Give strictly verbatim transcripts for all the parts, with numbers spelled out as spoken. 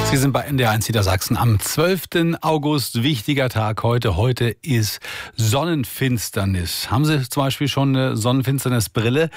Sie sind bei N D R eins Niedersachsen am zwölften August. Wichtiger Tag heute. Heute ist Sonnenfinsternis. Haben Sie zum Beispiel schon eine Sonnenfinsternisbrille?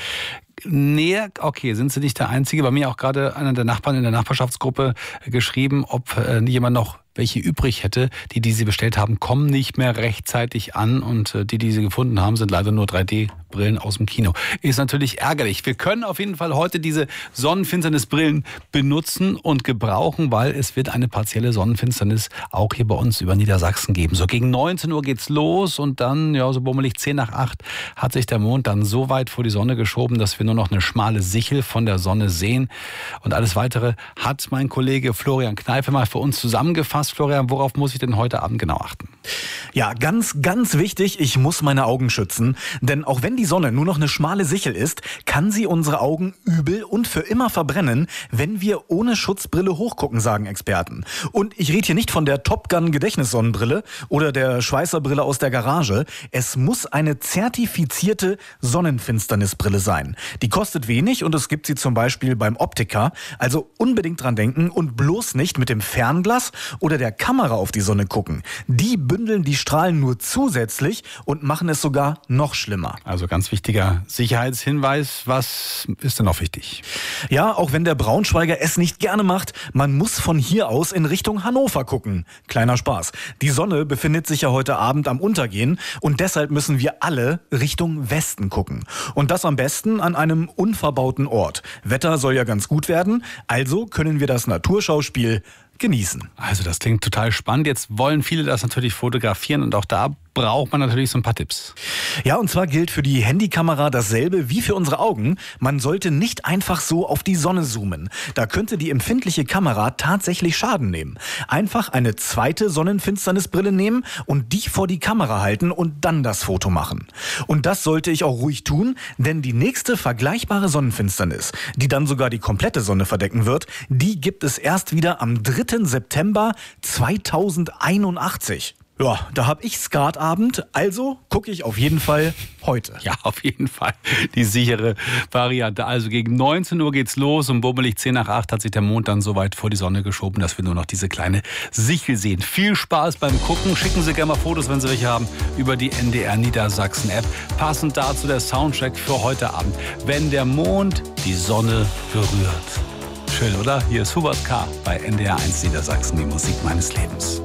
Nee, okay, sind Sie nicht der Einzige. Bei mir auch gerade einer der Nachbarn in der Nachbarschaftsgruppe geschrieben, ob äh, jemand noch welche übrig hätte. Die, die sie bestellt haben, kommen nicht mehr rechtzeitig an und äh, die, die sie gefunden haben, sind leider nur drei D Brillen aus dem Kino. Ist natürlich ärgerlich. Wir können auf jeden Fall heute diese Sonnenfinsternisbrillen benutzen und gebrauchen, weil es wird eine partielle Sonnenfinsternis auch hier bei uns über Niedersachsen geben. So gegen neunzehn Uhr geht's los und dann, ja, so bummelig zehn nach acht hat sich der Mond dann so weit vor die Sonne geschoben, dass wir nur noch eine schmale Sichel von der Sonne sehen. Und alles Weitere hat mein Kollege Florian Kneipe mal für uns zusammengefasst. Florian, worauf muss ich denn heute Abend genau achten? Ja, ganz, ganz wichtig, ich muss meine Augen schützen. Denn auch wenn die Sonne nur noch eine schmale Sichel ist, kann sie unsere Augen übel und für immer verbrennen, wenn wir ohne Schutzbrille hochgucken, sagen Experten. Und ich rede hier nicht von der Top Gun Gedächtnissonnenbrille oder der Schweißerbrille aus der Garage. Es muss eine zertifizierte Sonnenfinsternisbrille sein. Die kostet wenig und es gibt sie zum Beispiel beim Optiker. Also unbedingt dran denken und bloß nicht mit dem Fernglas oder der Kamera auf die Sonne gucken. Die bündeln die Strahlen nur zusätzlich und machen es sogar noch schlimmer. Also ganz wichtiger Sicherheitshinweis. Was ist denn noch wichtig? Ja, auch wenn der Braunschweiger es nicht gerne macht, man muss von hier aus in Richtung Hannover gucken. Kleiner Spaß. Die Sonne befindet sich ja heute Abend am Untergehen und deshalb müssen wir alle Richtung Westen gucken. Und das am besten an einem unverbauten Ort. Wetter soll ja ganz gut werden, also können wir das Naturschauspiel genießen. Also das klingt total spannend. Jetzt wollen viele das natürlich fotografieren und auch da braucht man natürlich so ein paar Tipps. Ja, und zwar gilt für die Handykamera dasselbe wie für unsere Augen. Man sollte nicht einfach so auf die Sonne zoomen. Da könnte die empfindliche Kamera tatsächlich Schaden nehmen. Einfach eine zweite Sonnenfinsternisbrille nehmen und die vor die Kamera halten und dann das Foto machen. Und das sollte ich auch ruhig tun, denn die nächste vergleichbare Sonnenfinsternis, die dann sogar die komplette Sonne verdecken wird, die gibt es erst wieder am dritten September zweitausendeinundachtzig. Ja, da hab ich Skatabend, also gucke ich auf jeden Fall heute. Ja, auf jeden Fall die sichere Variante. Also gegen neunzehn Uhr geht's los und bummelig zehn nach acht hat sich der Mond dann so weit vor die Sonne geschoben, dass wir nur noch diese kleine Sichel sehen. Viel Spaß beim Gucken. Schicken Sie gerne mal Fotos, wenn Sie welche haben, über die N D R Niedersachsen App. Passend dazu der Soundtrack für heute Abend. Wenn der Mond die Sonne berührt. Schön, oder? Hier ist Hubert K. bei N D R eins Niedersachsen, die Musik meines Lebens.